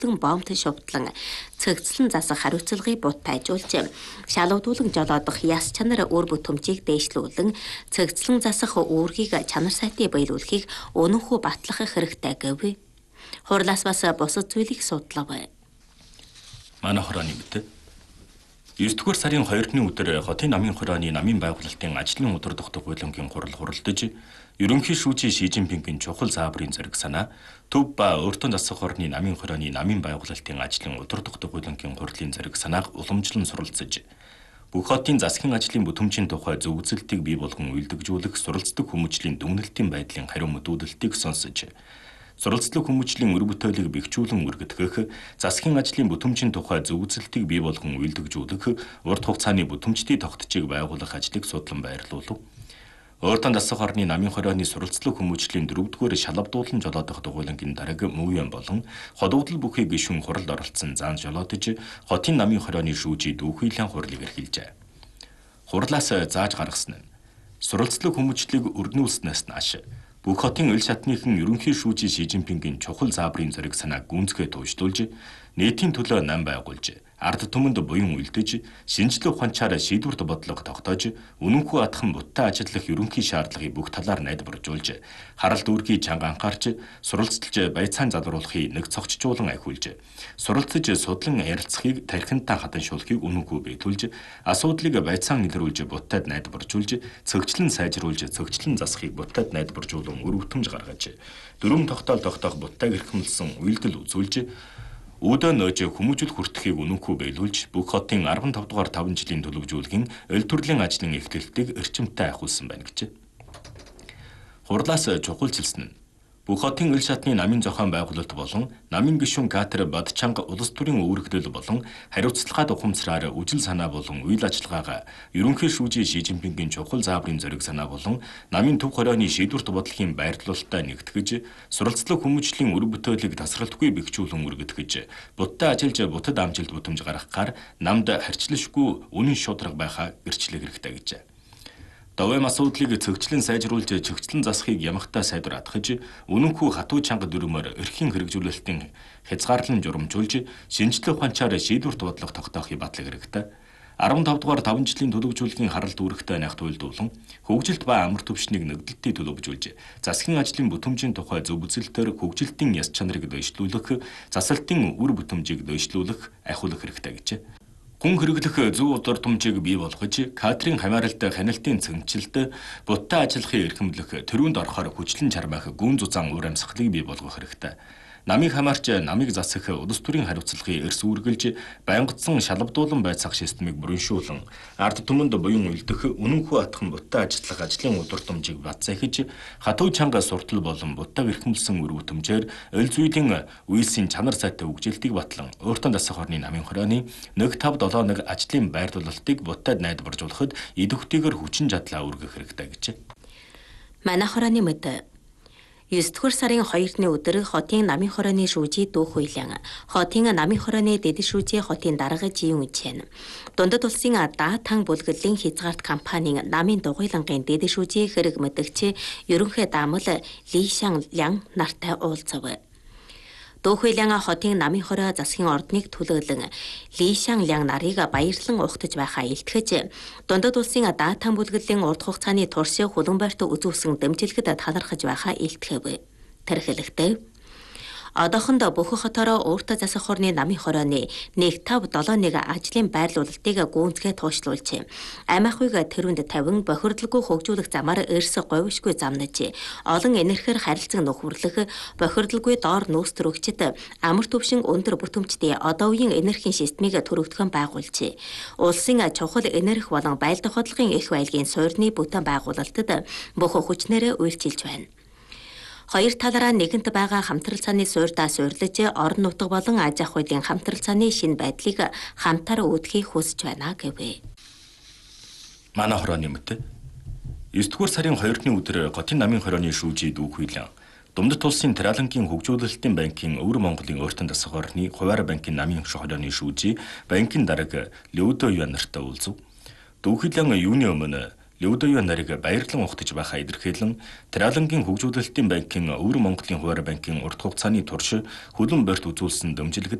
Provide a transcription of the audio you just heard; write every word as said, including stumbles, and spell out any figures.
өргөдлөн бомбт шувдлан цэгцлэн засах хариуцлагыг бутайжуулж шалгадуулан жолоодох яс чанар өр бүтэмжийг дээшлүүлэн цэгцлэн засах үүргийг чанар сайтыг биелүүлэхийг өнөнхөө батлах хэрэгтэй гэв. Хурлаас бас бусад зүйлийг судлав. Манай хорооны мэт девдүгээр сарын хоёрны өдөр хотын намын хорооны намын байгуулалтын ажлын өдөр тогтох хуулингийн хурал хуралдаж ерөнхий шүүжийн Ши Жинпингийн чухал зааврын зориг санаа төв ба өөртөө засах орны намын хорооны намын байгуулалтын ажлын өдөр тогтох хуулингийн хурлын зориг санааг уламжлан суралцаж бүх хотын засгийн ажлын бүтэмжийн тухай зөв үзэлтийг бий болгон үйлдвэрлэж суралцдаг хүмүүжлийн дүгнэлтийн байдлын хариу мэдүүлэлтийг сонсож суралцлаг хүмүүжлийн өр бүтээлийг бэхжүүлэн өргөдгөх, засгийн ажлын бүтэмжийн тухай зөв үзэлтийг бий болгон үйлдвэрлэх, урт хугацааны бүтэмжтийн тогтцыг байгуулах ажлыг судлан байрлуулав. Өөртөө засах орны намын хорооны суралцлаг хүмүүжлийн дөрөвдүгээр шалгадуулан жолоодох дугуйлангийн дарга Мөвөн болон ходогдол бүхий гишүүн хуралд оролцсон заан жолоодож хотын намын хорооны шүүжийн дүүхийлэн хурлыг эрхэлжээ. Хурлаас зааж гаргасан нь суралцлаг хүмүүжлийг өргөнүүлснээс нааш бүх хотын ил шатныхан ерөнхий шүүжийн Ши Жинпингийн чухал зааврын зориг санааг гүнзгий туушдуулж, нийтийн төлөө нам байгуулж, ард түмэнд буян үлдэж, шинжлэх ухаанчаар шийдвэрт бодлого тогтоож, үнэнхүү атхан буттай ажиллах ерөнхий шаардлагыг бүх талаар найдваржуулж, харалт үүргийг чанга анхаарч, суралцж байцаан залруулахыг нэг цогцжуулан ахиулж, суралцж судлан ярилцахыг тархинтаа хатаншуулахыг үнэнхүү биелүүлж, асуудлыг байцаан илрүүлж буттайд найдваржуулж, цогцлон сайжруулж, цогцлон засахыг буттайд найдваржуулан өр бүтэмж гаргаж, дөрвөн тогтоол тогтоох буттайг эрхэмлсэн үйлдэл үзүүлж, Үүдөө нөөж хүмүүжил хүртэхийг үнэнхүү биелүүлж бүх хотын арван тав дугаар таван жилийн төлөвжүүлгийн өл төрлийн ажлын эхлэлтийг эрчимтэй ахиулсан байна гэж. Хурлаас чухалчилсан нь бүх хотын ил шатны намын зохион байгуулалт болон намын гишүүн Катер Бадчанга улс төрийн үүрэгдэл болон хариуцлагаа ухамсараар үжил санаа болон үйл ажиллагаагаа ерөнхий шүүжийн Ши Жинпингийн чухал зааврын зориг санаа болон намын төв хорооны шийдвэрт бодлогын байрлуулалтаа нэгтгэж суралцлаг хүмүүжлийн өр бүтээлийг тасралтгүй бэхжүүлэн өргөдгөж будтай ажиллаж бутад амжилт бүтэмж гаргахаар намд харьцлашгүй үнэн шударга байхаа гэрчлэх хэрэгтэй гэж. Довэм асуудлыг цогцлон сайжруулж чөгцлөн засахыг ямагтаа сайдраатгаж үнэнхүү хатуу чанга дүрмээр эрхийн хэрэгжүүлэлтийн хязгаарлан журамжуулж шинжлэх ухаанчаар шийдвэрт бодлого тогтоохыг батлах хэрэгтэй. арван тав дугаар таван жилийн төлөвжүүлгийн харалт үүрэгтэй найхт уйлдуулан хөгжилт ба амар төвшнийг нэгдэлтийг төлөвжүүлж засгийн ажлын бүтэмжийн тухай зөв үзэлтээр хөгжилтийн яс чанарыг дэвшлүүлэх, засалтын үр бүтэмжийг дэвшлүүлэх ахиулах хэрэгтэй гэж. Хүн хэрэглэх зөв удирдамжийг бий болгож, кадрын хамааралтай хяналтын цэнгэлт, буттай ажиллахыг эрхэмлэх, төрөнд орохоор хүчлэн чармаах гүн зузаан уур амьсгалыг бий болгох хэрэгтэй. Намыг хамаарч намыг засах улс төрийн хариуцлагыг эрс үргэлж, байнгутсан шалгадуулан байцаах системийг бүрэншүүлэн, ард түмэнд буян үлдэх, үнэнхүү атхан буттай ажиллах ажлын удирдамжийг бат захиж, хатуу чанга суртал болон буттайг эрхэмлсэн үр бүтэмжээр өл зүйлийн үйлсийн чанар сайтай үгжилтийг батлан, өөртөө засах орны намын хорооны нэг тав долоо нэг ажлын байрлуулалтыг буттайд найдваржуулахад идэвхтэйгээр хүчин чадлаа өргөх хэрэгтэй гэж. Манай хорооны мэд девдүгээр сарын хоёрны өдөр хотын намын хорооны шүүжийн дүүх хуйлан хотын намын хорооны дэд шүүжийн хотын дарга жийн үчэн дундад улсын даатан бүлгэлийн хязгаарт компанийн намын дугуйлангийн дэд шүүжийн хэрэг мэдгч ерөнхий даамал Ли Шан Лян нартай уулзав. Дүүх хуйлан хотын намын хороо засгийн ордныг төлөөлөн Ли Шан Лян нарыг баярлан ухтаж байхаа илтгэж дундад улсын даатан бүлгэлийн урт хугацааны туршийн хөлбөмбөөрт үзүүлсэн дэмжлэгт талархаж байхаа илтгэв. Тэрхэлэгтэй одоохондоо бүх хотороо өөртөө засах орны намын хорооны нэг тав долоо нэг ажлын байрлуулалтыг гүнзгий туушлуулж, амиахыг тэрүүнд тавин бохирдлгүй хөгжүүлэх замаар эрс говьшгүй замнаж, олон энергээр харилцан нөхөрлөх, бохирдлгүй доор нүүс төрөгчд амар төвшин өндөр бүтэмжтэй одоо үеийн энергийн системийг төрөгдөхөн байгуулж, улсын чухал энерги болон байлдах бодлогын их байлгийн суурьны бүтээн байгуулалтад бүх хүчнээрээ үйлчилж байна. Хоёр талаараа нэгэнт байгаа хамтрал цааны суурьдаа суйрлаж, орон нутаг болон аж ахуй хуулийн хамтрал цааны шинэ байдлыг хамтаар үүдхийг хүсэж байна гэвэ. Манай хорооны мэт девдүгээр сарын хоёрны өдөр Хотын намын хорооны шүүжийн дүүх хуйлан Думдат улсын Тэралангийн хөгжүүлэлтийн банкын Өвөр Монголын өөртөө засах орны Хуваар банкын намын хорооны шүүжийн банкын дарга Лёдо Юан нартай уулзав. Дүүх хуйлан юуны өмнө Лүдоёо нарыг баярлан ухтаж байхаа илэрхийлэн Тралангийн хөгжүүлэлтийн банкын Өвөр Монголын хуваар банкын урт хугацааны турш хөлөн барьт үзүүлсэн дэмжлэгт